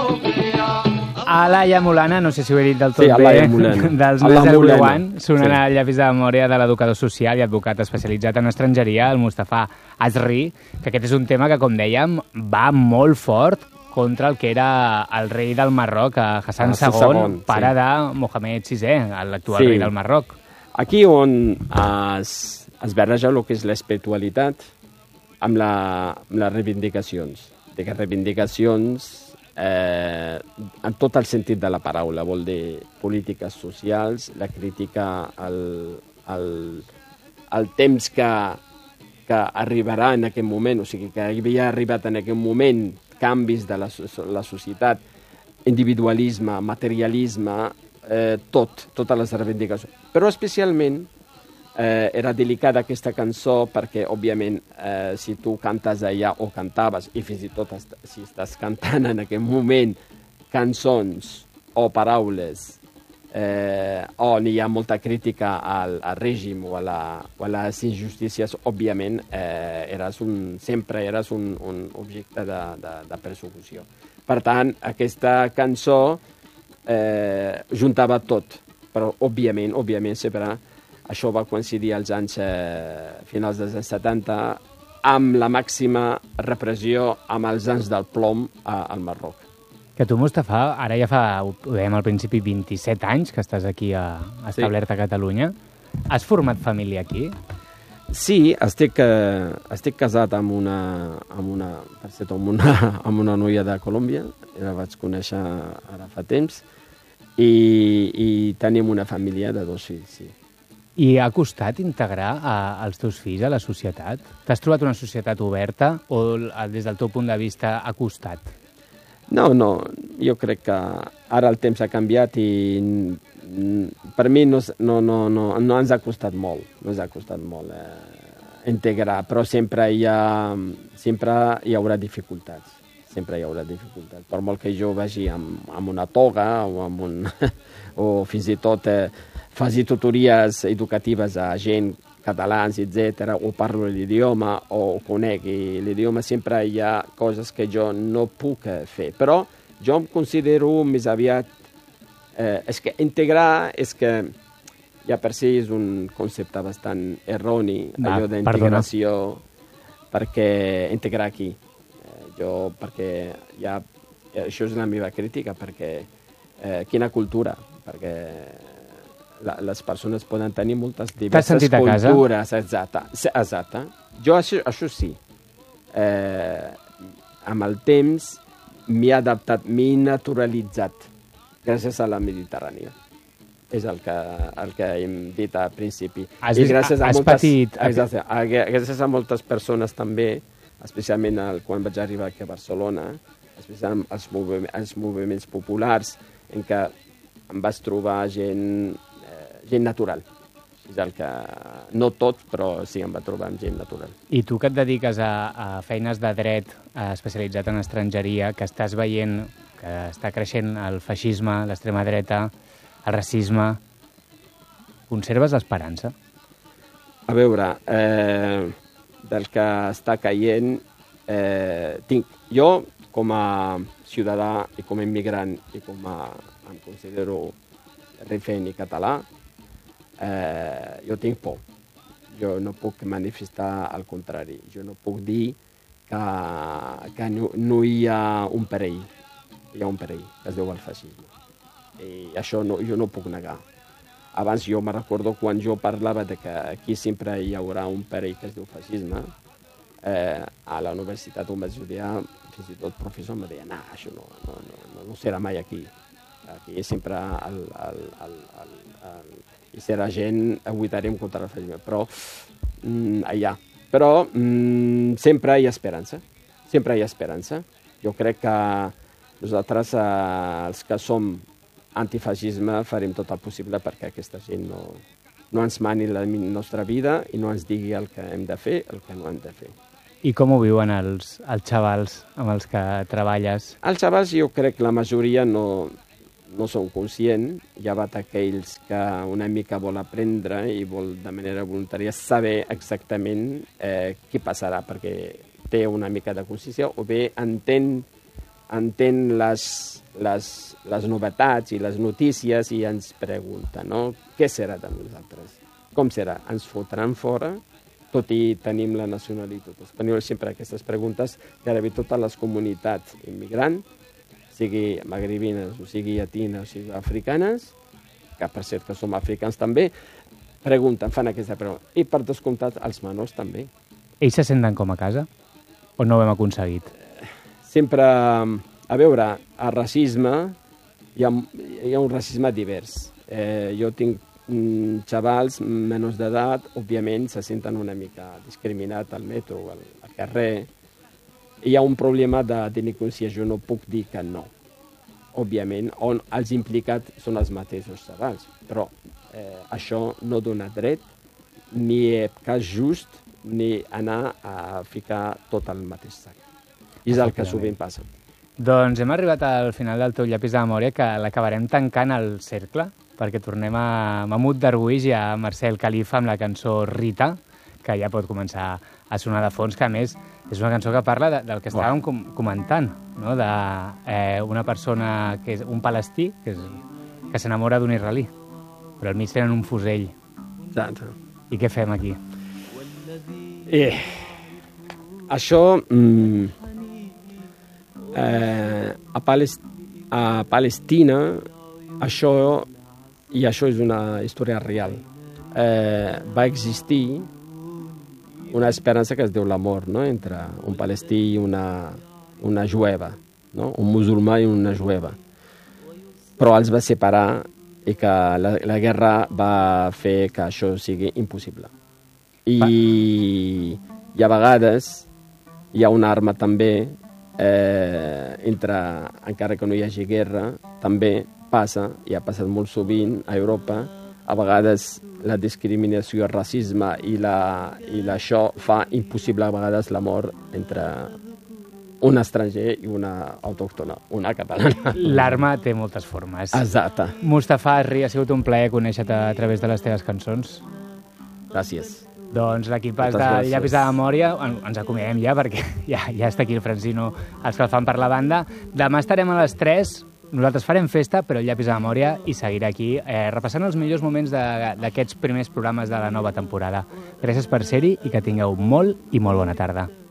A Laia Molana, no sé si ho he dit del tot Sí, a bé, Laia Molana. dels A la Més Molana. 01, sonant a llapis de memòria de l'educador social i advocat especialitzat en estrangeria, el Mustafa Asri, que aquest és un tema que, com dèiem, va molt fort contra el que era el rei del Marroc, Hassan II, pare de Mohamed VI, l'actual rei del Marroc. Aquí on es barreja el que és l'espiritualitat amb les reivindicacions. Les reivindicacions en tot el sentit de la paraula, vol dir polítiques socials, la crítica al temps que arribarà en aquest moment, o sigui, que havia arribat en aquest moment canvis de la societat, individualisme, materialisme, totes les reivindicacions. Però especialment era delicada aquesta cançó perquè, òbviament, si tu cantes allà o cantaves, i fins i tot si estàs cantant en aquest moment cançons o paraules on hi ha molta crítica al règim o a les injustícies, òbviament, sempre eres un objecte de persecució. Per tant, aquesta cançó juntava tot, però, òbviament, sempre això va coincidir als anys finals dels anys 70 amb la màxima repressió, amb els anys del plom al Marroc. Que tu, Mustafa, ara ja fa, ho dèiem al principi, 27 anys que estàs aquí establert a Catalunya. Has format família aquí? Sí, estic casat amb una noia de Colòmbia, la vaig conèixer ara fa temps, i tenim una família de 2 fills, sí. I ha costat integrar els teus fills a la societat? T'has trobat una societat oberta o des del teu punt de vista ha costat? No, jo crec que ara el temps ha canviat i per mi no ens ha costat molt, integrar, però sempre hi haurà dificultats. Per molt que jo vagi amb una toga o fins i tot faci tutories educatives a gent catalans, etc., o parlo l'idioma o conegui l'idioma, sempre hi ha coses que jo no puc fer. Però jo em considero més aviat... és que integrar és que ja per si és un concepte bastant erroni, allò d'integració, perquè integrar aquí. Perquè això és la meva crítica, perquè quina cultura, perquè les persones poden tenir moltes diverses cultures. Exacte. Jo això sí. Amb el temps m'he adaptat, m'he naturalitzat gràcies a la Mediterrània. És el que hem dit al principi. Gràcies a moltes persones també, especialment quan vaig arribar aquí a Barcelona, especialment els moviments populars, en què em vaig trobar gent natural. És el que... No tot, però sí, em va trobar amb gent natural. I tu que et dediques a feines de dret especialitzat en estrangeria, que estàs veient que està creixent el feixisme, l'extrema dreta, el racisme, conserves l'esperança? A veure, del que està caient, jo, com a ciutadà i com a immigrant i com em considero rifeny i català, jo tinc por. Jo no puc manifestar el contrari. Jo no puc dir que no hi ha un perill. Hi ha un perill, que es diu el feixisme. I això jo no puc negar. Abans jo me recordo quan jo parlava de que aquí sempre hi haurà un perill que es diu feixisme, a la universitat on vaig estudiar, fins i tot el professor em deia, no, això no serà mai aquí. Aquí sempre i serà gent, lluitarem contra el feixisme. Però allà. Però sempre hi ha esperança. Sempre hi ha esperança. Jo crec que nosaltres, els que som antifeixisme, farem tot el possible perquè aquesta gent no ens mani la nostra vida i no ens digui el que hem de fer, el que no hem de fer. I com ho viuen els xavals amb els que treballes? Els xavals jo crec que la majoria no són conscients. Hi ha aquells que una mica vol aprendre i vol de manera voluntària saber exactament què passarà, perquè té una mica de consciència o bé entén entén les novetats i les notícies i ens pregunta, no? Què serà de nosaltres? Com serà? Ens fotran fora? Tot i tenim la nacionalitat espanyola, sempre aquestes preguntes gairebé totes les comunitats immigrants, sigui magribines, o sigui llatines, o sigui africanes, que per cert que som africans també, pregunten, fan aquesta pregunta. I per descomptat, els menors també. Ells se senten com a casa? O no ho hem aconseguit? Sempre, a veure, el racisme, hi ha un racisme divers. Jo tinc xavals menors d'edat, òbviament se senten una mica discriminats al metro o al carrer. Hi ha un problema de delinqüència, jo no puc dir que no. Òbviament, on els implicats són els mateixos xavals, però això no dona dret, ni cas just, ni anar a ficar tot al mateix sac. I és el que sovint passa. Doncs hem arribat al final del teu llapis de memòria, que l'acabarem tancant el cercle, perquè tornem a Mahmoud Darwish i a Marcel Khalifa amb la cançó Rita, que ja pot començar a sonar de fons, que a més és una cançó que parla del que estàvem comentant, no? D'una persona, que és un palestí, que s'enamora d'un israelí, però al mig tenen un fusell. Exacte. I què fem aquí? Això a Palestina, això és una història real. Va existir una esperança que es diu l'amor, no? Entre un palestí i una jueva, no? Un musulmà i una jueva. Però els va separar i que la guerra va fer que això sigui impossible. I a vegades hi ha una arma també encara que no hi hagi guerra, també passa, i ha passat molt sovint a Europa, a vegades la discriminació, el racisme i això fa impossible a vegades l'amor entre un estranger i una autòctona, una catalana. L'arma té moltes formes. Exacte. Mustafa Asri, ha sigut un plaer conèixer-te a través de les teves cançons. Gràcies. Doncs l'equipàs de Llapis de Memòria, ens acomiadem ja, perquè ja està aquí el Francino escalfant per la banda. Demà estarem a les 3, nosaltres farem festa, però el Llapis de Memòria hi seguirà aquí, repassant els millors moments d'aquests primers programes de la nova temporada. Gràcies per ser-hi i que tingueu molt i molt bona tarda.